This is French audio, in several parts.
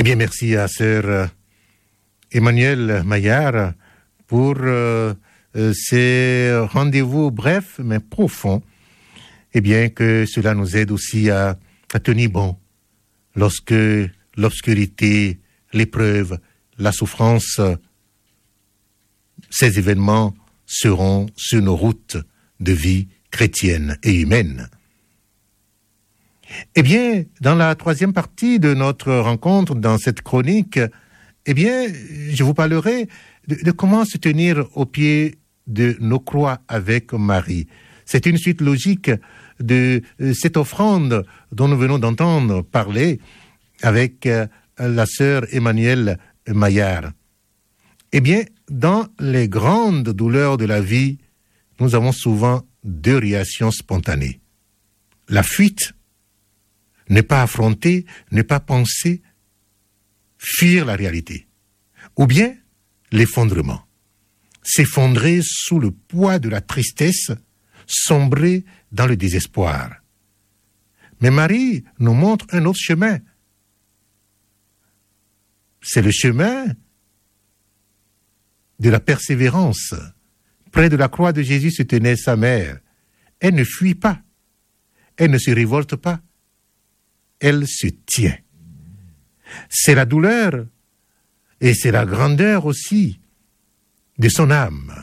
Eh bien, merci à sœur Emmanuelle Maillard pour ces rendez-vous brefs mais profonds. Eh bien, que cela nous aide aussi à tenir bon lorsque l'obscurité, l'épreuve, la souffrance, ces événements seront sur nos routes de vie chrétienne et humaine. Eh bien, dans la troisième partie de notre rencontre, dans cette chronique, eh bien, je vous parlerai de comment se tenir au pied de nos croix avec Marie. C'est une suite logique de cette offrande dont nous venons d'entendre parler avec la sœur Emmanuelle Maillard. Eh bien, dans les grandes douleurs de la vie, nous avons souvent deux réactions spontanées. La fuite, ne pas affronter, ne pas penser, fuir la réalité. Ou bien l'effondrement. S'effondrer sous le poids de la tristesse, sombrer dans le désespoir. Mais Marie nous montre un autre chemin. C'est le chemin de la persévérance. Près de la croix de Jésus se tenait sa mère. Elle ne fuit pas. Elle ne se révolte pas. Elle se tient. C'est la douleur et c'est la grandeur aussi de son âme.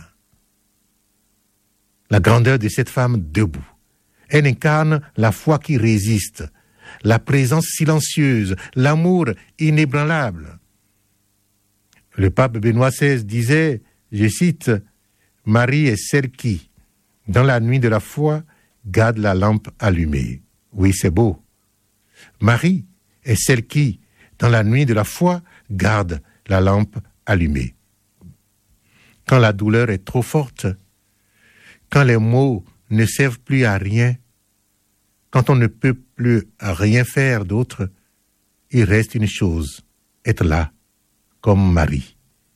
La grandeur de cette femme debout. Elle incarne la foi qui résiste, la présence silencieuse, l'amour inébranlable. Le pape Benoît XVI disait, je cite, « Marie est celle qui, dans la nuit de la foi, garde la lampe allumée. » Oui, c'est beau. Marie est celle qui, dans la nuit de la foi, garde la lampe allumée. Quand la douleur est trop forte, quand les mots ne servent plus à rien, quand on ne peut plus rien faire d'autre, il reste une chose, être là, comme Marie.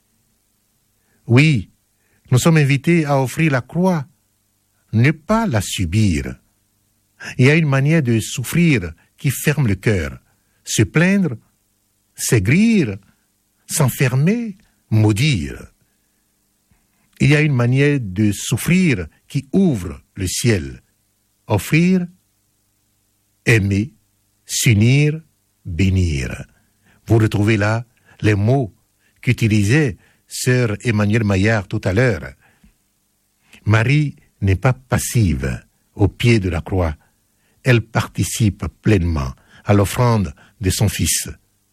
Oui, nous sommes invités à offrir la croix, ne pas la subir. Il y a une manière de souffrir qui ferme le cœur. Se plaindre, s'aigrir, s'enfermer, maudire. Il y a une manière de souffrir qui ouvre le ciel. Offrir, aimer, s'unir, bénir. Vous retrouvez là les mots qu'utilisait sœur Emmanuelle Maillard tout à l'heure. Marie n'est pas passive au pied de la croix. Elle participe pleinement à l'offrande de son Fils.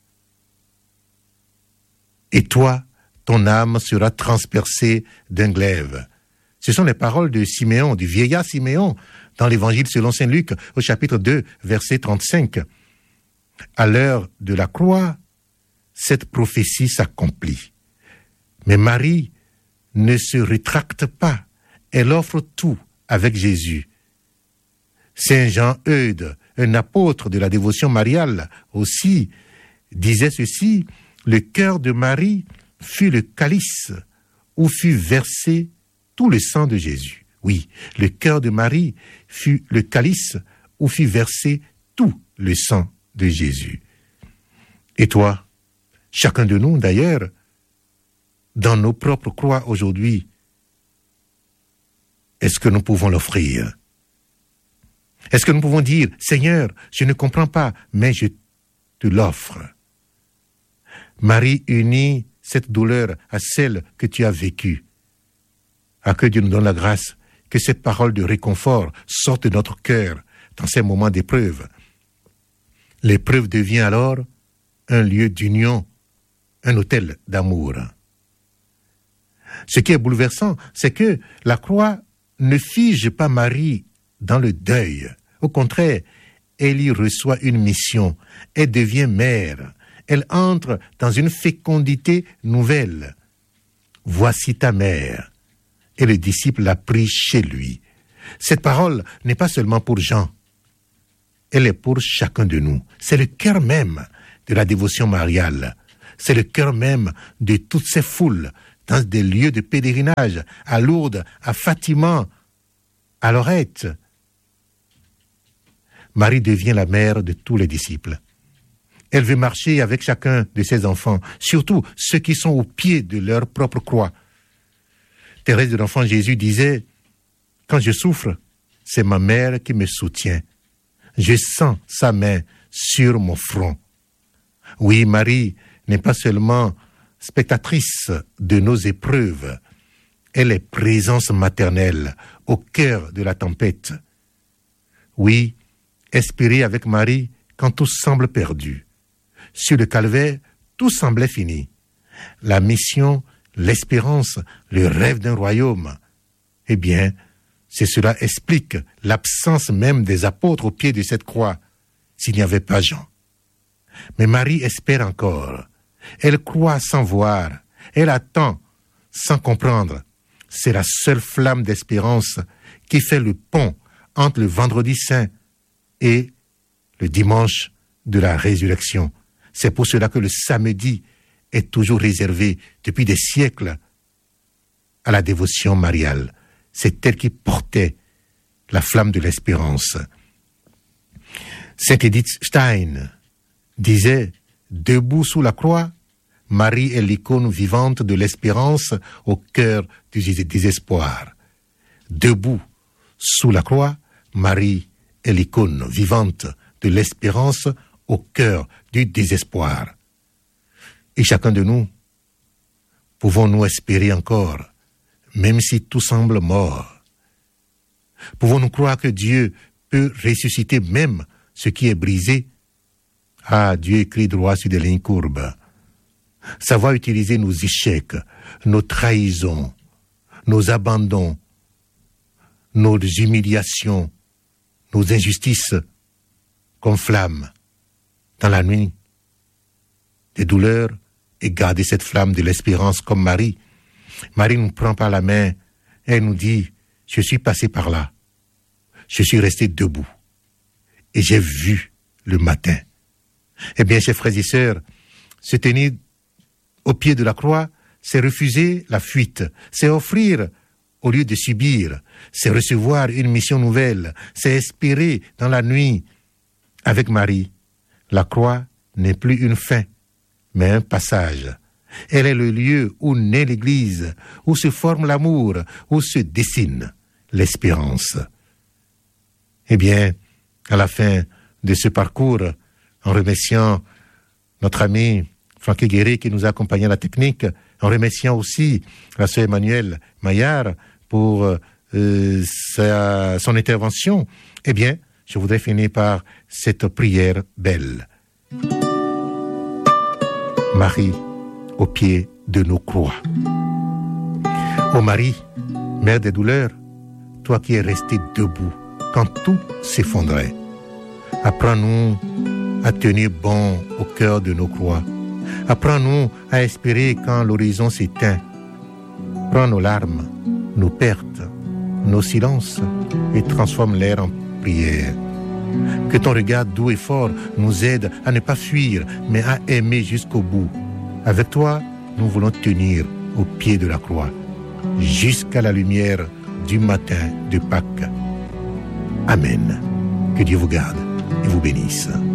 Et toi, ton âme sera transpercée d'un glaive. Ce sont les paroles de Siméon, du vieillard Siméon, dans l'Évangile selon saint Luc, au chapitre 2, verset 35. À l'heure de la croix, cette prophétie s'accomplit. Mais Marie ne se rétracte pas. Elle offre tout avec Jésus. Saint Jean Eudes, un apôtre de la dévotion mariale aussi, disait ceci, « Le cœur de Marie fut le calice où fut versé tout le sang de Jésus. » Oui, le cœur de Marie fut le calice où fut versé tout le sang de Jésus. Et toi, chacun de nous d'ailleurs, dans nos propres croix aujourd'hui, est-ce que nous pouvons l'offrir? Est-ce que nous pouvons dire, Seigneur, je ne comprends pas, mais je te l'offre. Marie unit cette douleur à celle que tu as vécue. À que Dieu nous donne la grâce, que cette parole de réconfort sorte de notre cœur dans ces moments d'épreuve. L'épreuve devient alors un lieu d'union, un autel d'amour. Ce qui est bouleversant, c'est que la croix ne fige pas Marie dans le deuil. Au contraire, elle y reçoit une mission. Elle devient mère. Elle entre dans une fécondité nouvelle. Voici ta mère. Et le disciple l'a pris chez lui. Cette parole n'est pas seulement pour Jean. Elle est pour chacun de nous. C'est le cœur même de la dévotion mariale. C'est le cœur même de toutes ces foules dans des lieux de pèlerinage, à Lourdes, à Fatima, à Lorette. Marie devient la mère de tous les disciples. Elle veut marcher avec chacun de ses enfants, surtout ceux qui sont au pied de leur propre croix. Thérèse de l'Enfant Jésus disait, « Quand je souffre, c'est ma mère qui me soutient. Je sens sa main sur mon front. » Oui, Marie n'est pas seulement spectatrice de nos épreuves, elle est présence maternelle au cœur de la tempête. Oui, espérer avec Marie quand tout semble perdu. Sur le calvaire, tout semblait fini. La mission, l'espérance, le rêve d'un royaume. Eh bien, cela explique l'absence même des apôtres au pied de cette croix, s'il n'y avait pas Jean. Mais Marie espère encore. Elle croit sans voir. Elle attend sans comprendre. C'est la seule flamme d'espérance qui fait le pont entre le vendredi saint et le dimanche de la résurrection. C'est pour cela que le samedi est toujours réservé depuis des siècles à la dévotion mariale. C'est elle qui portait la flamme de l'espérance. Sainte Edith Stein disait « Debout sous la croix, Marie est l'icône vivante de l'espérance au cœur du désespoir. » Debout sous la croix, Marie est l'icône vivante de l'espérance au cœur du désespoir. Et chacun de nous, pouvons-nous espérer encore, même si tout semble mort? Pouvons-nous croire que Dieu peut ressusciter même ce qui est brisé? Ah, Dieu écrit droit sur des lignes courbes. Savoir utiliser nos échecs, nos trahisons, nos abandons, nos humiliations, nos injustices comme flammes dans la nuit des douleurs et garder cette flamme de l'espérance comme Marie. Marie nous prend par la main et elle nous dit, je suis passé par là, je suis resté debout et j'ai vu le matin. Eh bien, chers frères et sœurs, se tenir au pied de la croix, c'est refuser la fuite, c'est offrir au lieu de subir, c'est recevoir une mission nouvelle, c'est espérer dans la nuit. Avec Marie, la croix n'est plus une fin, mais un passage. Elle est le lieu où naît l'Église, où se forme l'amour, où se dessine l'espérance. Eh bien, à la fin de ce parcours, en remerciant notre ami Franck Guéry qui nous a accompagnés à la technique, en remerciant aussi la sœur Emmanuelle Maillard pour son intervention, eh bien, je voudrais finir par cette prière belle. Marie, au pied de nos croix. Ô Marie, mère des douleurs, toi qui es restée debout quand tout s'effondrait, apprends-nous à tenir bon au cœur de nos croix. Apprends-nous à espérer quand l'horizon s'éteint. Prends nos larmes, nos pertes, nos silences et transforme-les en prière. Que ton regard doux et fort nous aide à ne pas fuir, mais à aimer jusqu'au bout. Avec toi, nous voulons tenir au pied de la croix, jusqu'à la lumière du matin de Pâques. Amen. Que Dieu vous garde et vous bénisse.